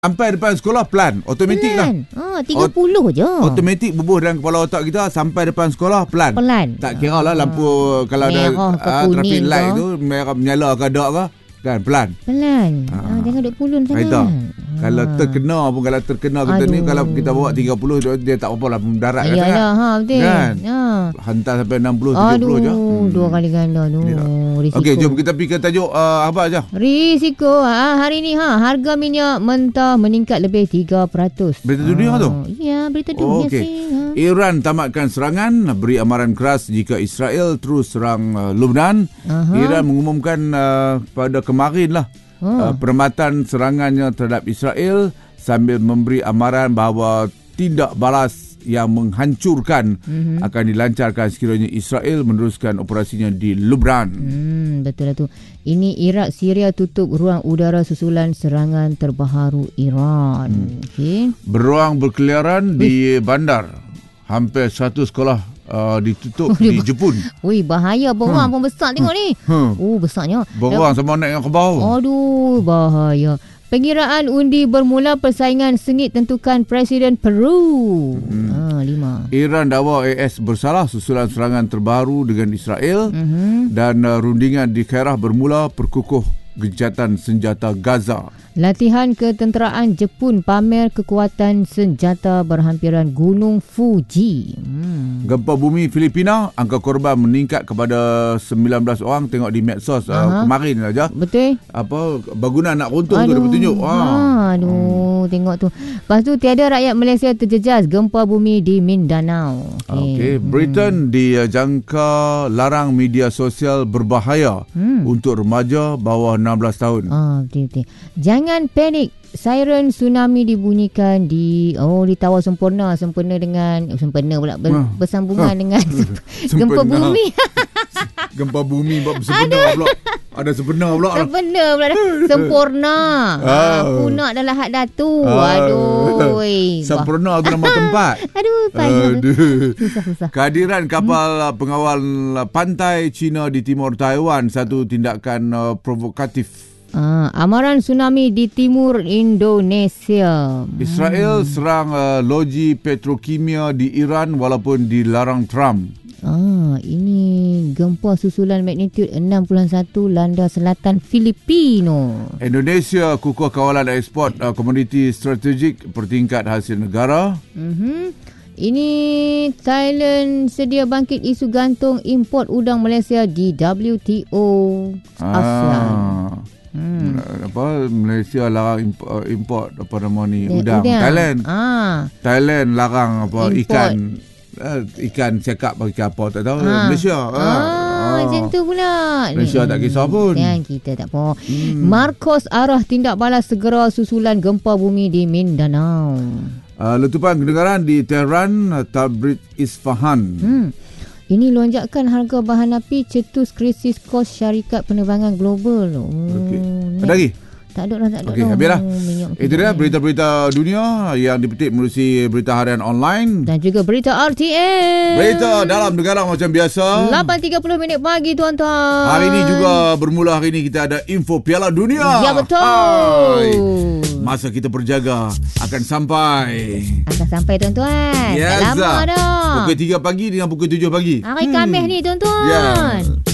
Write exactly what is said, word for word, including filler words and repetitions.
Sampai depan sekolah pelan, automatik lah. Ha, tiga puluh je. Automatik bubuh dalam kepala otak kita, sampai depan sekolah pelan. Pelan. Tak kira lah lampu kalau merah ada ke uh, kuning traffic light ke. tu merah menyala ke tak ke, kan pelan. Pelan. Ha. Ha. Ha, jangan duk pulun sangat. Itu. Ha. Kalau terkena pun kalau terkena kita Aduh. ni, kalau kita bawa tiga puluh dia tak apa lah mendarat katanya. Yalah, ha, betul. Kan? Ha. Hantar sampai enam puluh tujuh puluh je. Aduh, dua kali ganda tu. Ya. Risiko. Okey, jom kita pergi ke tajuk uh, apa aja. Risiko. Ha, hari ni ha, harga minyak mentah meningkat lebih tiga peratus. Berita dunia ha. tu? Ya, berita dunia Oh, okey. sih. Ha. Iran tamatkan serangan, beri amaran keras jika Israel terus serang uh, Lebanon. Aha. Iran mengumumkan uh, pada kemarin lah Oh. uh, perkhidmatan serangannya terhadap Israel sambil memberi amaran bahawa tindak balas yang menghancurkan Mhm. akan dilancarkan sekiranya Israel meneruskan operasinya di Lebanon. Hmm, betul lah tu. Ini Iraq, Syria tutup ruang udara susulan serangan terbaru Iran. Hmm. Okey. Beruang berkeliaran di bandar. Hampir satu sekolah uh, ditutup di Jepun. Ui, bahaya. Beruang hmm. pun besar tengok ni. Hmm. Oh, besarnya. Beruang sama naik ke bawah. Aduh, bahaya. Pengiraan undi bermula, persaingan sengit tentukan Presiden Peru. Hmm. Ha, lima. Iran dakwa A S bersalah susulan serangan terbaru dengan Israel. Mhm. Dan uh, rundingan di Kairah bermula perkukuh gencatan senjata Gaza. Latihan ketenteraan Jepun pamer kekuatan senjata berhampiran Gunung Fuji. Hmm. Gempa bumi Filipina, angka korban meningkat kepada sembilan belas orang. Tengok di medsos uh, kemarin saja. Betul. Apa bangunan nak runtuh tu dia bertunjuk. Ha. Aduh, hmm. tengok tu. Lepas tu tiada rakyat Malaysia terjejas gempa bumi di Mindanao. Okey, Okay. Britain hmm. dijangka larang media sosial berbahaya hmm. untuk remaja bawah enam belas tahun. Ah, betul-betul. Jangan panik. Siren tsunami dibunyikan di oh di Tawau Sempurna, sempena dengan oh, sempena pula ber, ah. bersambungan ah. dengan gempa bumi. Gempa bumi sempena pula. Ada sempena pula. Sempena pula. Sempurna. Ah. Aku nak dah lahat datu. Ah. Aduh. Sempurna tu nama tempat. Aduh, payah. Aduh. Susah-susah. Kehadiran kapal hmm. pengawal pantai China di timur Taiwan, satu tindakan uh, provokatif. Ah, amaran tsunami di timur Indonesia. Israel serang uh, loji petrokimia di Iran walaupun dilarang Trump. Ah, ini gempa susulan magnitud enam puluh satu landa selatan Filipino. Indonesia kukuh kawalan ekspor uh, komoditi strategik pertingkat hasil negara. Mhm. Ini Thailand sedia bangkit isu gantung import udang Malaysia di W T O ASEAN. Ah. Hmm. Apa Malaysia larang import, import apa nama ni Eh, udang. udang. Thailand. Ah. Thailand larang apa Import. ikan uh, ikan cakap bagi apa tak tahu. Ah. Malaysia. Ah, Ah. macam tu pula. Malaysia tak kisah pun. Kan kita tak apa. Hmm. Marcos arah tindak balas segera susulan gempa bumi di Mindanao. Uh, letupan kedengaran di Tehran, Tabriz, Isfahan. Hmm. Ini lonjakan harga bahan api cetus krisis kos syarikat penerbangan global. Oh, Okey. Ada lagi? Tak ada lah, tak ada. Okey, lah. habislah. Minyak Itu dia berita-berita dunia yang dipetik melalui berita harian online. dan juga berita R T M. Berita dalam negara macam biasa. lapan tiga puluh minit pagi, tuan-tuan. Hari ini juga bermula hari ini kita ada info Piala Dunia. Ya, betul. Hai. Masa kita berjaga akan sampai. Akan sampai, tuan-tuan. Yes, Tak lama dah. Pukul tiga pagi dengan pukul tujuh pagi. Hari hmm. Khamis ni, tuan-tuan. Ya.